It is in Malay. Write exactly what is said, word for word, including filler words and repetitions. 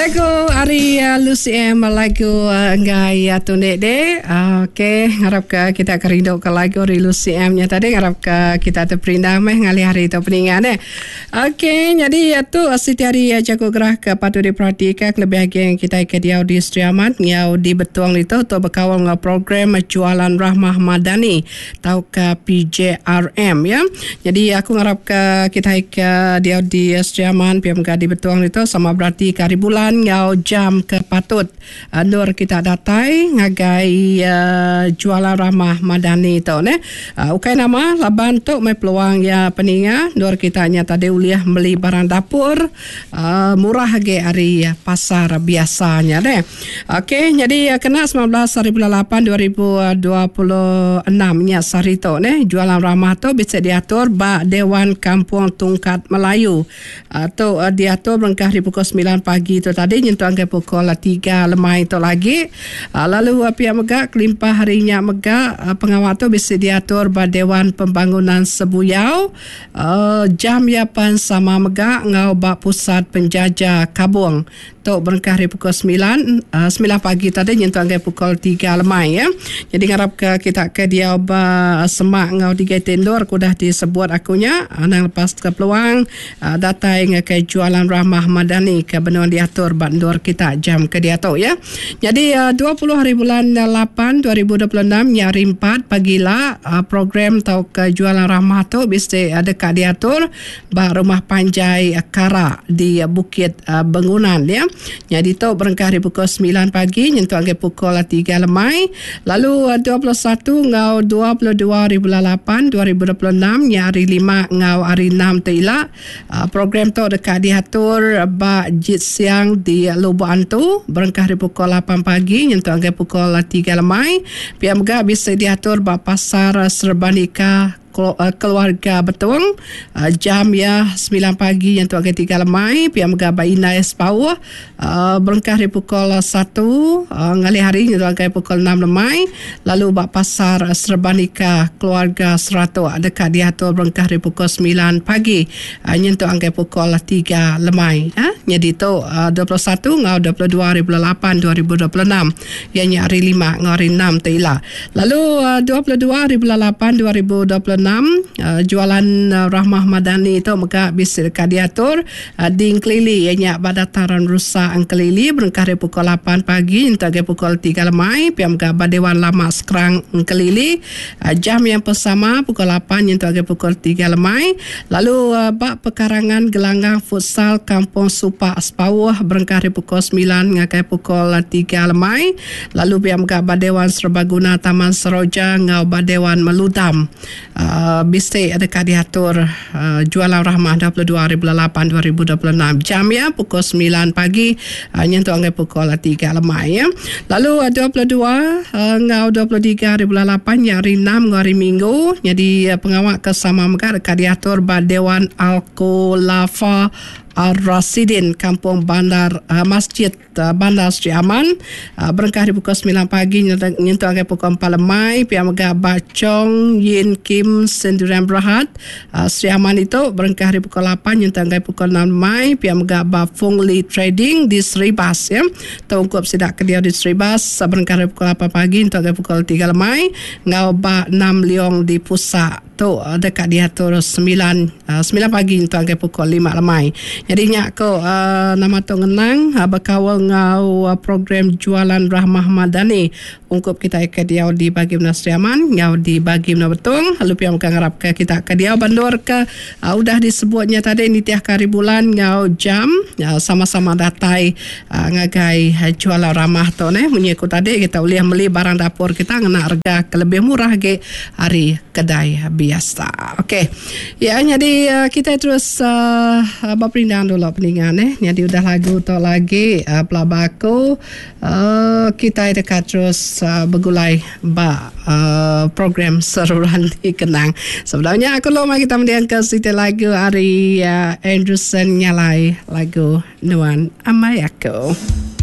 lagu Ari uh, Lucy M lagu uh, ngai uh, tunik de. Uh, Okey, harap ke kita akan rindu ke lagu Ari Lucy M nya tadi. Harap ke kita terperindah meh ngali hari itu peningan eh. Okey, jadi tu Siti Ari uh, jago gerah ke patut diperhatikan lebih lagi yang kita ke dia di Seriaman yang di betuang itu tu berkawal dengan program jualan Rahmah Madani tau ke P J R M ya. Jadi aku harap ke kita ke dia di Seriaman piam ke di betuang itu sama berarti kari bulan ngau jam ke patut uh, nur kita datai ngagai uh, jualan Rahmah Madani tu ne uh, ukai nama laban tu mai peluang ya peninga nur kita nya tadi uliah beli barang dapur uh, murah ge hari uh, pasar biasanya ne. Okey, jadi uh, kena sembilan belas hari bulan lapan dua ribu dua puluh enam nya sari tu ne jualan Rahmah tu bisa diatur ba Dewan Kampung Tungkat Melayu uh, tu uh, diatur berangkah di pukul sembilan pagi itu tadi nyentuh angka pukul tiga lemai itu lagi. Uh, lalu uh, pihak megak kelimpah harinya megak uh, pengawal tu bisa diatur pada Dewan Pembangunan Sebuyau uh, jam yapan sama megak ngau bak pusat penjajah Kabung tu berangkah di pukul sembilan uh, sembilan pagi tadi nyentuh angka pukul tiga lemai ya. Jadi harap ke kita ke dia ba semak ngau tiga tendur kudah disebut akunya uh, nang lepas ke peluang uh, datai ke jualan Rahmah Madani ke benuan diatur bandur kita jam ke dia tu ya. Jadi uh, dua puluh hari bulan lapan dua ribu dua puluh enam nyari empat pagilah uh, program tau ke jualan Rahmah tu bisa ada uh, diatur bah rumah panjai uh, Kara di uh, Bukit uh, Bengunan ya. Jadi tu berangkah di pukul sembilan pagi nyentuh angka pukul tiga lemai. Lalu uh, dua puluh satu ngau dua puluh dua hari bulan lapan dua ribu dua puluh enam nyari lima ngau hari enam tu ila uh, program tu dekat diatur uh, ba jit siang di Lubuk Antu berangkah di pukul lapan pagi nyentuh angka pukul tiga lemai. Pihak megak bisa diatur ba pasar Serbanika keluarga betuang uh, jam ya sembilan pagi yang tu agak tiga lemai. Pihak megak Baina Espau uh, berangkah di pukul satu uh, ngali hari yang tu agak pukul enam lemai. Lalu bak pasar Serbanika keluarga Serato dekat diatur berangkah di pukul sembilan pagi uh, yang tu agak pukul tiga lemai ha? Jadi tu uh, dua puluh satu ngau dua puluh dua hari bulan lapan dua ribu dua puluh enam yang hari lima ngau hari enam tu ila. Lalu uh, dua puluh dua hari bulan lapan dua ribu dua puluh enam Uh, jualan uh, Rahmah Madani itu maka bisa dekat diatur uh, di Kelili ianya Badataran Rusa Kelili berangkah dari pukul lapan pagi hingga pukul tiga lemai. Pihak megak Badewan Lama Sekerang Kelili uh, jam yang bersama pukul lapan hingga pukul tiga lemai. Lalu uh, bak pekarangan gelanggang futsal Kampung Supa Espau berangkah dari pukul sembilan hingga pukul tiga lemai. Lalu pihak megak Badewan Serbaguna Taman Seroja ngau Badewan Meludam uh, Uh, bisa ada diatur uh, jualan Rahmah dua puluh dua hari bulan lapan dua ribu dua puluh enam jam ya pukul sembilan pagi uh, nyentuh angka pukul tiga lemai ya. Lalu uh, dua puluh dua uh, ngau dua puluh tiga hari bulan lapan yang hari enam hari Minggu. Jadi uh, pengawal kesama megak dekat diatur pada Dewan Al-Khulafa Ar-Rasidin Kampung Bandar uh, Masjid uh, Bandar Sri Aman uh, berangkah di pukul sembilan pagi nyentuh angka pukul empat lemai. Pihak megak Bacong Yin Kim Sendirian Berhad uh, Sri Aman itu berangkah di pukul lapan nyentuh angka pukul enam lemai. Pihak megak Bafung Li Trading di Seribas ya. Tungkup sidak kedia di Seribas uh, berangkah di pukul lapan pagi nyentuh angka pukul tiga lemai. Ngau ba enam liong di Pusat tu uh, dekat diatur sembilan uh, sembilan pagi nyentuh angka pukul lima lemai. Jadi nyak ko uh, nama tu ngenang uh, berkawal ngau uh, program jualan Rahmah Madani ungkup kita ke dia di bagi Menasriaman ngau di bagi Menabetung. Lalu pihak akan harap ke kita ke dia bandur ke uh, udah disebutnya tadi ini tiap kali bulan ngau jam uh, sama-sama datai uh, ngagai uh, jualan Rahmah tu ne menyeku tadi kita boleh beli barang dapur kita ngena harga ke lebih murah ke hari kedai biasa. Okey. Ya jadi uh, kita terus uh, berpindah dulu peningan eh. Jadi udah lagu tu lagi uh, pelabaku uh, kita dekat terus uh, bergulai ba uh, program seruan di Kenang. Sebenarnya aku lama kita mendiang ke situ lagu Ari uh, Anderson nyalai lagu Nuan Amai Aku.